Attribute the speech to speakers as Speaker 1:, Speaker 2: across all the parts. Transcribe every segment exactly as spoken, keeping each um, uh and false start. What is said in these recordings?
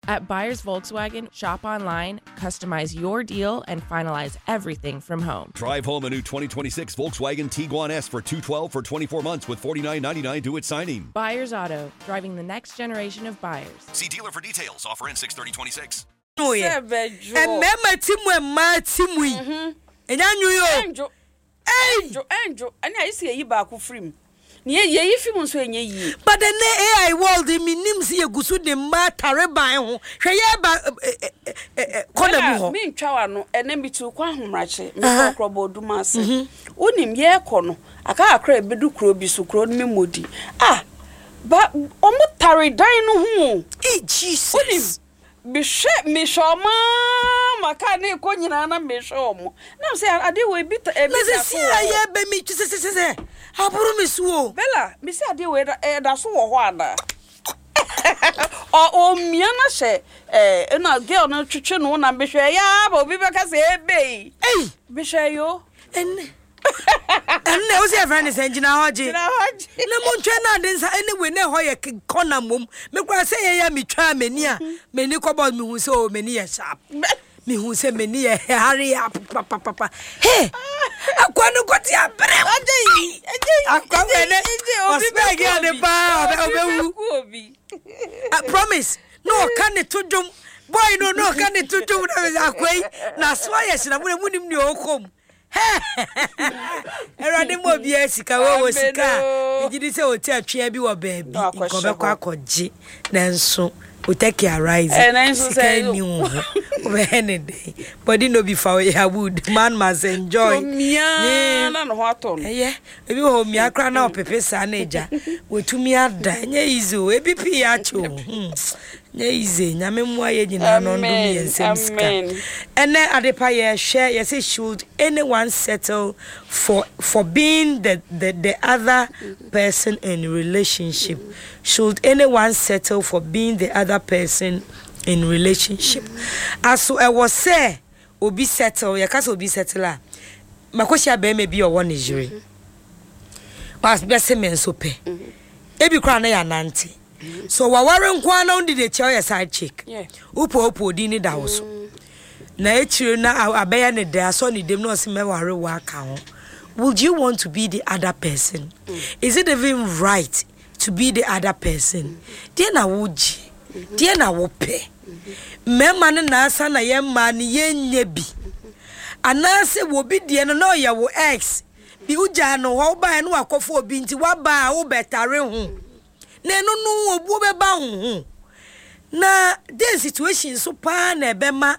Speaker 1: At Buyers Volkswagen, shop online, customize your deal, and finalize everything from home.
Speaker 2: Drive home a new twenty twenty-six Volkswagen Tiguan S for two hundred twelve for twenty-four months with forty-nine ninety-nine due at signing.
Speaker 1: Buyers Auto, driving the next generation of buyers.
Speaker 2: See dealer for details. Offer ends six thirty twenty-six.
Speaker 3: Oh yeah. And mema timu e ma timu yi. Mhm. Enya nyu yo.
Speaker 4: Enjo. Enjo, enjo. Ani ayi se yi ba ku free. Ni ye yi film so enye yi.
Speaker 3: But the A I world mi nim se yegusu de ma tare ban ho. Hwe ye ba kona mu ho.
Speaker 4: Mi ntwa wa no ene mi tu kwa homrache. Mi kokro boduma ase. Unim ye ko no. Aka akra ebedu kro bi so kro no modi. Ah. Ba omo tare dan no ho.
Speaker 3: Eh Jesus.
Speaker 4: Unim Bishe mishoma makani ko nyina na mishomo na say ade we bi e
Speaker 3: bi na si aye be mi tse se se se aburu mi suo
Speaker 4: bela mi say ade we e da so wo ho ana o o mia na she eh na girl na twetwe no na behwe ya ba obi be ka say ebe
Speaker 3: eh
Speaker 4: behwe yo
Speaker 3: en and ne o say friend is engine hoji na hoji na mo ntwe na de nsa anyway na ho ye corner mom me kwa say ye ya mi twa mani a mani ko boss mi hu say o mani ye sharp mi hu say mani ye hurry up papa papa hey akwa no ko ti abre
Speaker 4: aje
Speaker 3: akwa ne o bi be ge de ba obe wu
Speaker 4: obi
Speaker 3: I promise no can it to jum boy no no can it to jum na akwai na so ye sina mu mu nim ni o kom Erade mo bia sika wo wo sika ejidi se o ti atwea bi wo baabi ko be kwa akogye nanso o take arise sika ni wo o be henede body no be for ya wood man must enjoy
Speaker 4: mia na no aton
Speaker 3: eh ebi ho mia kra na opepesa na eja wotumi ada nya izo ebi pi ya cho nye ize nyame mu aye nyina no ndo mi ensem ska ene adepa ye hwe ye say should anyone settle for for being the the the other person in relationship should anyone settle for being the other person in relationship aso e was say obi settle ye kasa obi settle a makohia be me bi owo Nigeria was be se men so pe ebi kra na ya nante so waware nkwa na undi de chair side chick
Speaker 4: yeah
Speaker 3: upo upo di ni dawo so na echire na abeya ne da so ni dem no se meware wa ka ho would you want to be the other person mm. is it even right to be the other person dia na woji dia na wo pe mema ne na asa na ye ma ne ye nya bi anase wo bi die no na ye wo ex bi uja no wo ba no akofo obi nti wa ba wo betare ho na no no obu be ba ho na this situation so pa na be ma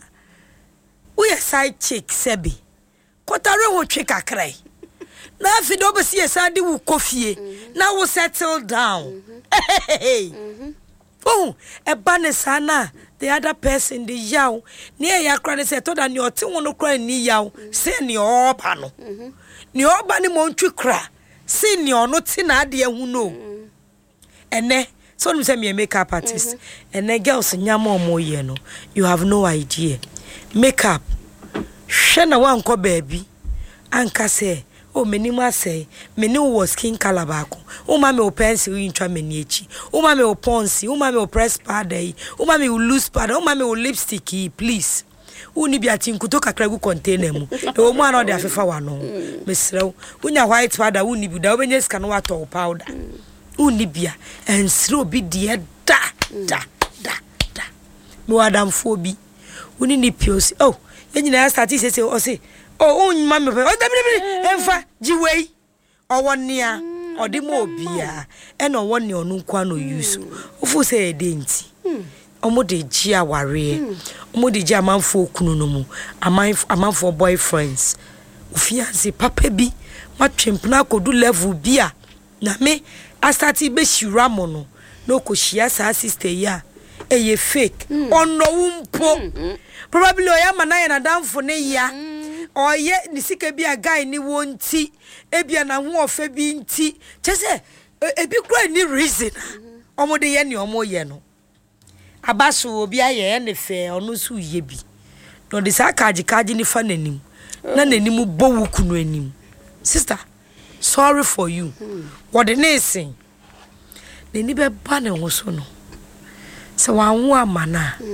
Speaker 3: we side chick sebi kotare ho twe kakrai na fi do be sie sade wo kofie na wo settle down hey oh e ba ne sana the other person the yaw ne ya kra ne se to da ne ote wo no kra ni yaw se ne oba no ne oba ne mo ntwi kra se ne ono ti na ade hu no ene so no say me makeup artist ene girls nyama omo ye no you have no idea makeup hwe na wan ko baabi anka say o menimu asay meni wo skin color baako o ma me o pencil intwa meni echi o ma me o ponsi o ma me o press powder o ma me o loose powder o ma me o lipstick please uni bi atinkuto kakra gu container mu e wo mu ana de afefa wa no mesrew unya white powder uni bi da obenye scan wa to powder uni bia ensre obi de da da da da me wadam fo bi uni ni piosi oh yenyina start say say o say oh un mama o dabiri enfa jiwei owonia odimo obia e no woni onu nkwa no use ofu say e de nti omo de ji aware omo de ji amanfo okunu no mu amanfo amanfo boyfriends ofianse papa bi matwempna kodu level bia na me I started be shiramo no no ko shia sa sister ya eye fake ono umpo probably oya mana ya na damfo ne ya oye ni sika bi a guy ni wonti ebia na ho ofa bi nti chese ebi kura ni reason omo de ye ni omo ye no abaso obi aye ne fe ono su ye bi no de sa kaji kaji ni fa nanim na nanim bo wukunu anim sister sorry for you what the nation they ni be ba ne ho so no se wan wo amana